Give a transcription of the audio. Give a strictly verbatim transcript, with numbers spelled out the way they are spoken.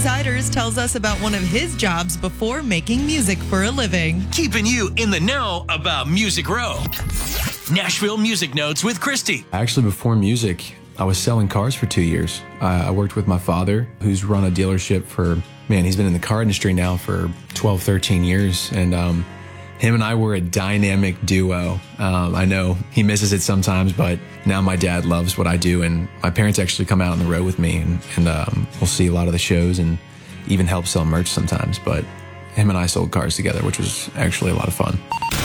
Insiders tells us about one of his jobs before making music for a living. Keeping you in the know about Music Row. Nashville Music Notes with Christy. Actually, before music, I was selling cars for two years. I worked with my father, who's run a dealership for, man, he's been in the car industry now for twelve, thirteen years. And um, him and I were a dynamic duo. Um, I know he misses it sometimes, but now my dad loves what I do. And my parents actually come out on the road with me, and, and um, we'll see a lot of the shows and even help sell merch sometimes. But him and I sold cars together, which was actually a lot of fun.